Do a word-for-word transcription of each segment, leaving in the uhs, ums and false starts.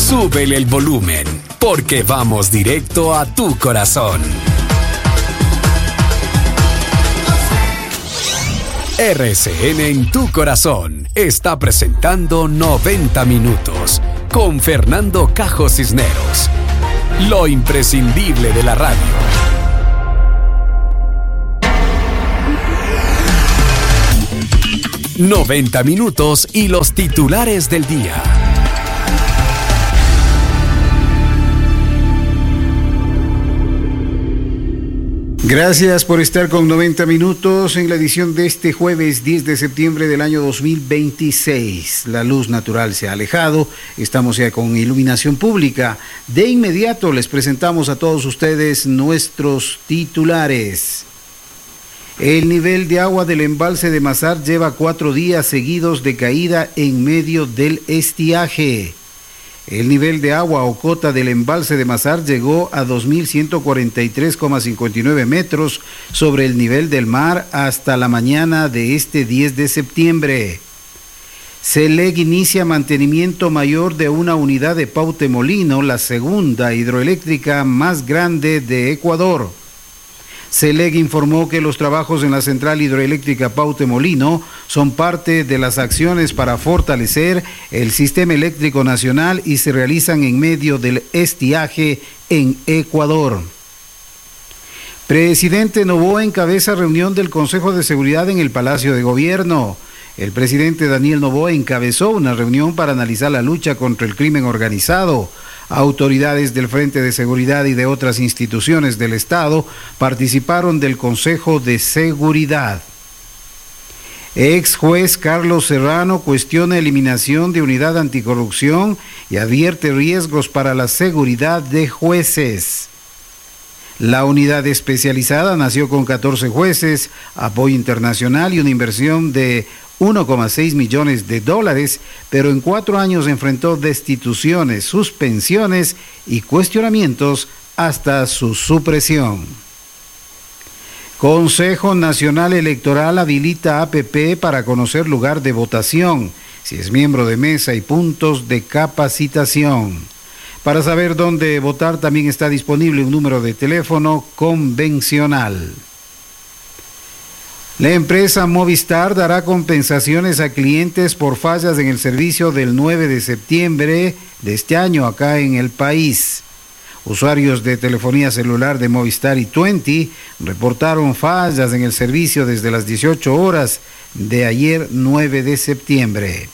súbele el volumen, porque vamos directo a tu corazón. R C N en tu corazón está presentando noventa minutos con Fernando Cajo Cisneros. Lo imprescindible de la radio. noventa minutos y los titulares del día. Gracias por estar con noventa minutos en la edición de este jueves diez de septiembre del año dos mil veintiséis. La luz natural se ha alejado, estamos ya con iluminación pública. De inmediato les presentamos a todos ustedes nuestros titulares. El nivel de agua del embalse de Mazar lleva cuatro días seguidos de caída en medio del estiaje. El nivel de agua o cota del embalse de Mazar llegó a dos mil ciento cuarenta y tres coma cincuenta y nueve metros sobre el nivel del mar hasta la mañana de este diez de septiembre. SELEC inicia mantenimiento mayor de una unidad de Pautemolino, la segunda hidroeléctrica más grande de Ecuador. SELEC informó que los trabajos en la central hidroeléctrica Pautemolino son parte de las acciones para fortalecer el sistema eléctrico nacional y se realizan en medio del estiaje en Ecuador. Presidente Noboa encabeza reunión del Consejo de Seguridad en el Palacio de Gobierno. El presidente Daniel Noboa encabezó una reunión para analizar la lucha contra el crimen organizado. Autoridades del Frente de Seguridad y de otras instituciones del Estado participaron del Consejo de Seguridad. Ex juez Carlos Serrano cuestiona eliminación de unidad anticorrupción y advierte riesgos para la seguridad de jueces. La unidad especializada nació con catorce jueces, apoyo internacional y una inversión de uno coma seis millones de dólares, pero en cuatro años enfrentó destituciones, suspensiones y cuestionamientos hasta su supresión. Consejo Nacional Electoral habilita A P P para conocer lugar de votación, si es miembro de mesa y puntos de capacitación. Para saber dónde votar también está disponible un número de teléfono convencional. La empresa Movistar dará compensaciones a clientes por fallas en el servicio del nueve de septiembre de este año acá en el país. Usuarios de telefonía celular de Movistar y Tuenti reportaron fallas en el servicio desde las dieciocho horas de ayer nueve de septiembre.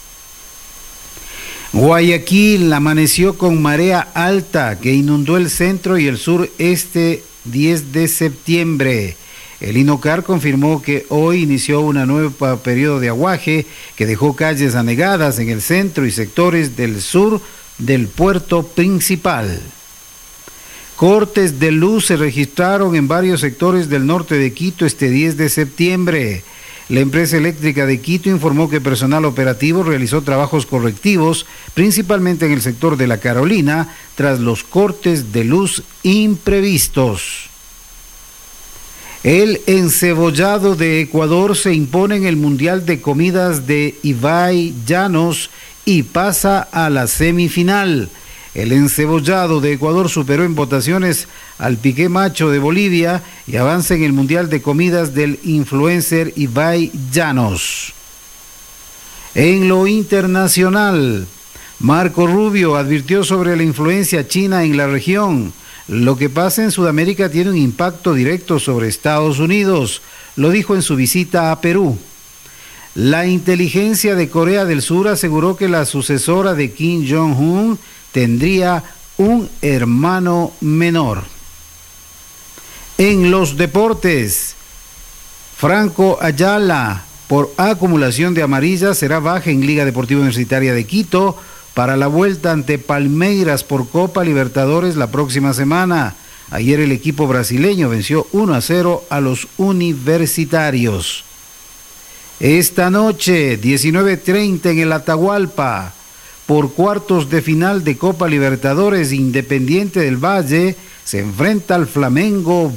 Guayaquil amaneció con marea alta que inundó el centro y el sur este diez de septiembre. El INOCAR confirmó que hoy inició una nueva periodo de aguaje que dejó calles anegadas en el centro y sectores del sur del puerto principal. Cortes de luz se registraron en varios sectores del norte de Quito este diez de septiembre. La empresa eléctrica de Quito informó que personal operativo realizó trabajos correctivos, principalmente en el sector de La Carolina, tras los cortes de luz imprevistos. El encebollado de Ecuador se impone en el Mundial de Comidas de Ibai Llanos y pasa a la semifinal. El encebollado de Ecuador superó en votaciones al piqué macho de Bolivia y avanza en el Mundial de Comidas del influencer Ibai Llanos. En lo internacional, Marco Rubio advirtió sobre la influencia china en la región. Lo que pasa en Sudamérica tiene un impacto directo sobre Estados Unidos, lo dijo en su visita a Perú. La inteligencia de Corea del Sur aseguró que la sucesora de Kim Jong-un tendría un hermano menor. En los deportes, Franco Ayala, por acumulación de amarillas, será baja en Liga Deportiva Universitaria de Quito para la vuelta ante Palmeiras por Copa Libertadores la próxima semana. Ayer el equipo brasileño venció uno a cero a los universitarios. Esta noche, diecinueve treinta en el Atahualpa, por cuartos de final de Copa Libertadores, Independiente del Valle se enfrenta al Flamengo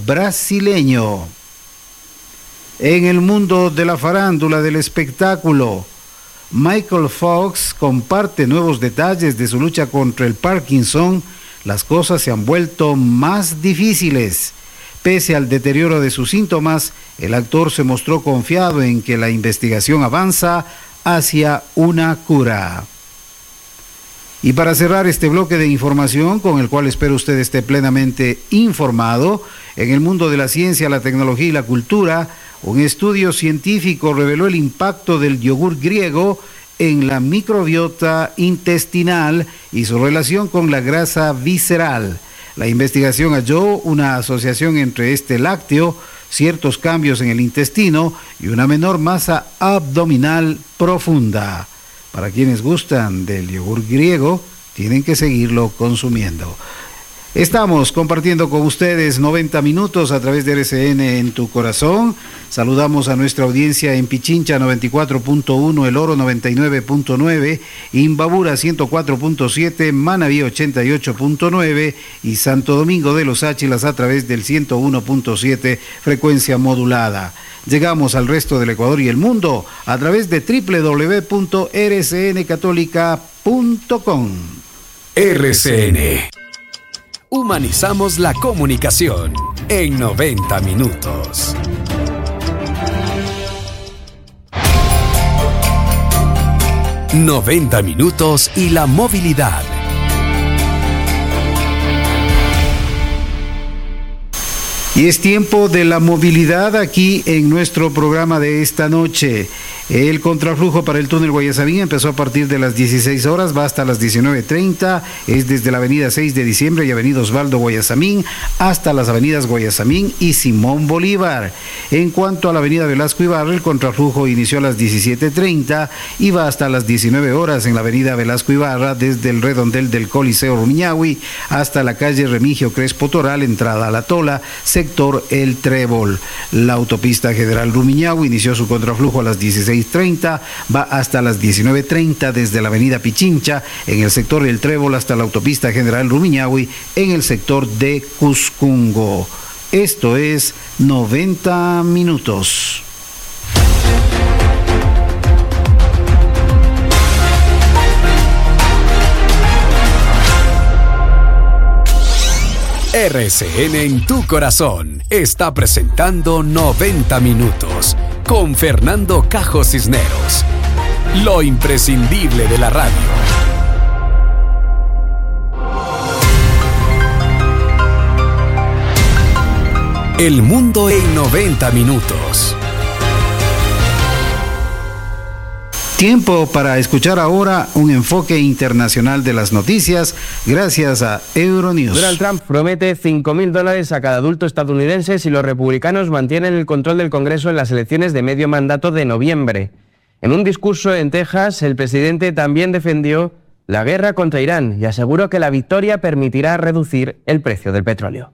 brasileño. En el mundo de la farándula del espectáculo, Michael Fox comparte nuevos detalles de su lucha contra el Parkinson. Las cosas se han vuelto más difíciles. Pese al deterioro de sus síntomas, el actor se mostró confiado en que la investigación avanza hacia una cura. Y para cerrar este bloque de información, con el cual espero usted esté plenamente informado, en el mundo de la ciencia, la tecnología y la cultura, un estudio científico reveló el impacto del yogur griego en la microbiota intestinal y su relación con la grasa visceral. La investigación halló una asociación entre este lácteo, ciertos cambios en el intestino y una menor masa abdominal profunda. Para quienes gustan del yogur griego, tienen que seguirlo consumiendo. Estamos compartiendo con ustedes noventa minutos a través de R C N en tu corazón. Saludamos a nuestra audiencia en Pichincha noventa y cuatro punto uno, El Oro noventa y nueve punto nueve, Imbabura ciento cuatro punto siete, Manabí ochenta y ocho punto nueve y Santo Domingo de los Áchilas a través del ciento uno punto siete frecuencia modulada. Llegamos al resto del Ecuador y el mundo a través de doble u doble u doble u punto r c n católica punto com. R C N. Humanizamos la comunicación en noventa minutos. noventa minutos y la movilidad. Y es tiempo de la movilidad aquí en nuestro programa de esta noche. El contraflujo para el túnel Guayasamín empezó a partir de las dieciséis horas, va hasta las diecinueve treinta, es desde la avenida seis de diciembre y avenida Osvaldo Guayasamín hasta las avenidas Guayasamín y Simón Bolívar. En cuanto a la avenida Velasco Ibarra, el contraflujo inició a las diecisiete treinta y va hasta las diecinueve horas en la avenida Velasco Ibarra, desde el redondel del Coliseo Rumiñahui hasta la calle Remigio Crespo Toral, entrada a La Tola, sector El Trébol. La autopista General Rumiñahui inició su contraflujo a las dieciséis treinta, va hasta las diecinueve treinta desde la avenida Pichincha en el sector del Trébol hasta la autopista General Rumiñahui en el sector de Cuscungo. Esto es noventa minutos. R C N en tu corazón está presentando noventa minutos con Fernando Cajo Cisneros. Lo imprescindible de la radio. El mundo en noventa minutos. Tiempo para escuchar ahora un enfoque internacional de las noticias gracias a Euronews. Donald Trump promete cinco mil dólares a cada adulto estadounidense si los republicanos mantienen el control del Congreso en las elecciones de medio mandato de noviembre. En un discurso en Texas, el presidente también defendió la guerra contra Irán y aseguró que la victoria permitirá reducir el precio del petróleo.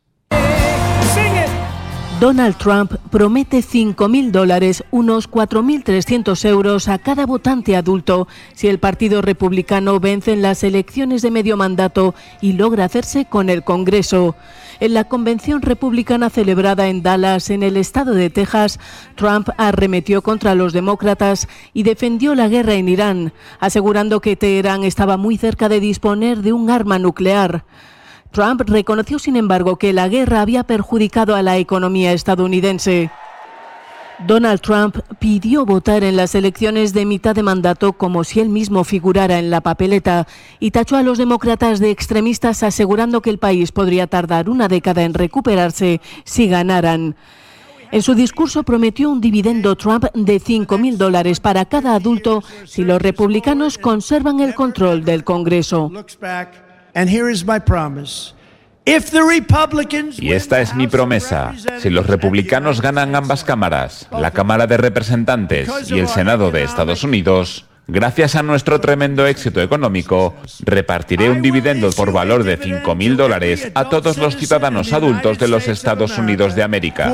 Donald Trump promete cinco mil dólares, unos cuatro mil trescientos euros a cada votante adulto si el Partido Republicano vence en las elecciones de medio mandato y logra hacerse con el Congreso. En la convención republicana celebrada en Dallas, en el estado de Texas, Trump arremetió contra los demócratas y defendió la guerra en Irán, asegurando que Teherán estaba muy cerca de disponer de un arma nuclear. Trump reconoció, sin embargo, que la guerra había perjudicado a la economía estadounidense. Donald Trump pidió votar en las elecciones de mitad de mandato como si él mismo figurara en la papeleta y tachó a los demócratas de extremistas, asegurando que el país podría tardar una década en recuperarse si ganaran. En su discurso prometió un dividendo Trump de cinco mil dólares para cada adulto si los republicanos conservan el control del Congreso. Y esta es mi promesa. Si los republicanos ganan ambas cámaras, la Cámara de Representantes y el Senado de Estados Unidos, gracias a nuestro tremendo éxito económico, repartiré un dividendo por valor de cinco mil dólares a todos los ciudadanos adultos de los Estados Unidos de América.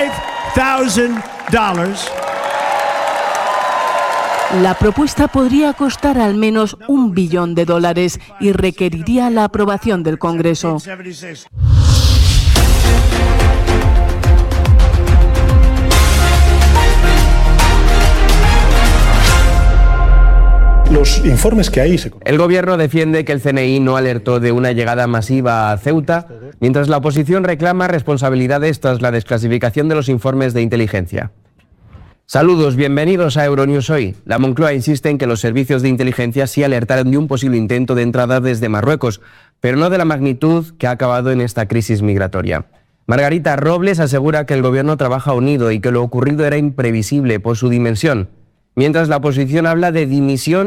La propuesta podría costar al menos un billón de dólares y requeriría la aprobación del Congreso. Los informes que hay... Se... El gobierno defiende que el C N I no alertó de una llegada masiva a Ceuta, mientras la oposición reclama responsabilidades tras la desclasificación de los informes de inteligencia. Saludos, bienvenidos a Euronews Hoy. La Moncloa insiste en que los servicios de inteligencia sí alertaron de un posible intento de entrada desde Marruecos, pero no de la magnitud que ha acabado en esta crisis migratoria. Margarita Robles asegura que el gobierno trabaja unido y que lo ocurrido era imprevisible por su dimensión, mientras la oposición habla de dimisión